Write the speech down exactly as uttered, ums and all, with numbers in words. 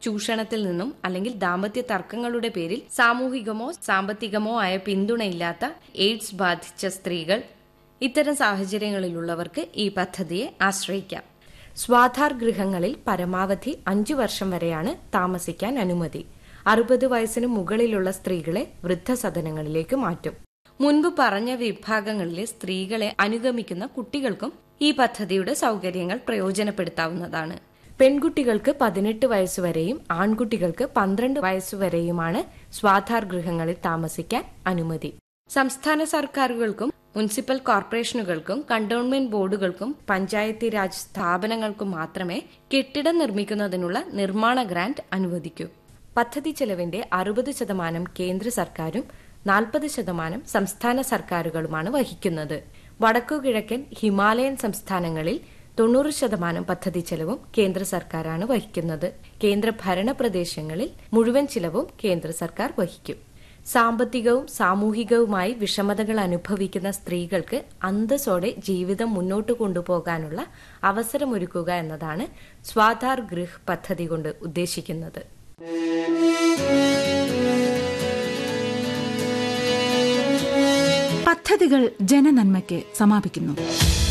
ചൂഷണത്തിൽ നിന്നും അല്ലെങ്കിൽ ദാമ്പത്യ തർക്കങ്ങളുടെ പേരിൽ സാമൂഹികമോ സാമ്പത്തികമോ ആയ പിന്തുണയില്ലാത്ത എയ്ഡ്സ് ബാധിച്ച സ്ത്രീകൾ, ഇത്തരം സാഹചര്യങ്ങളിലുള്ളവർക്ക് ഈ പദ്ധതിയെ ആശ്രയിക്കാം. സ്വാധാർ ഗൃഹങ്ങളിൽ പരമാവധി അഞ്ചു വർഷം വരെയാണ് താമസിക്കാൻ അനുമതി. അറുപത് വയസ്സിന് മുകളിലുള്ള സ്ത്രീകളെ വൃദ്ധസദനങ്ങളിലേക്ക് മാറ്റും. മുൻപ് പറഞ്ഞ വിഭാഗങ്ങളിലെ സ്ത്രീകളെ അനുഗമിക്കുന്ന കുട്ടികൾക്കും ഈ പദ്ധതിയുടെ സൗകര്യങ്ങൾ പ്രയോജനപ്പെടുത്താവുന്നതാണ്. പെൺകുട്ടികൾക്ക് പതിനെട്ട് വയസ്സുവരെയും ആൺകുട്ടികൾക്ക് പന്ത്രണ്ട് വയസ്സുവരെയുമാണ് സ്വാധാർ ഗൃഹങ്ങളിൽ താമസിക്കാൻ അനുമതി. സംസ്ഥാന സർക്കാരുകൾക്കും മുനിസിപ്പൽ കോർപ്പറേഷനുകൾക്കും കണ്ടോൺമെന്റ് ബോർഡുകൾക്കും പഞ്ചായത്തി രാജ് സ്ഥാപനങ്ങൾക്കും മാത്രമേ കെട്ടിടം നിർമ്മിക്കുന്നതിനുള്ള നിർമ്മാണ ഗ്രാന്റ് അനുവദിക്കൂ. പദ്ധതി ചെലവിന്റെ അറുപത് ശതമാനം കേന്ദ്ര സർക്കാരും നാൽപ്പത് ശതമാനം സംസ്ഥാന സർക്കാരുകളുമാണ് വഹിക്കുന്നത്. വടക്കുകിഴക്കൻ ഹിമാലയൻ സംസ്ഥാനങ്ങളിൽ തൊണ്ണൂറ് ശതമാനം പദ്ധതി ചെലവും കേന്ദ്ര സർക്കാരാണ് വഹിക്കുന്നത്. കേന്ദ്ര ഭരണ പ്രദേശങ്ങളിൽ മുഴുവൻ ചിലവും കേന്ദ്ര സർക്കാർ വഹിക്കും. സാമ്പത്തികവും സാമൂഹികവുമായി വിഷമതകൾ അനുഭവിക്കുന്ന സ്ത്രീകൾക്ക് അന്തസ്സോടെ ജീവിതം മുന്നോട്ട് കൊണ്ടുപോകാനുള്ള അവസരമൊരുക്കുക എന്നതാണ് സ്വാധാർ ഗൃഹ് പദ്ധതി കൊണ്ട് ഉദ്ദേശിക്കുന്നത്. പദ്ധതികൾ ജനനന്മയ്ക്ക് സമാപിക്കുന്നു.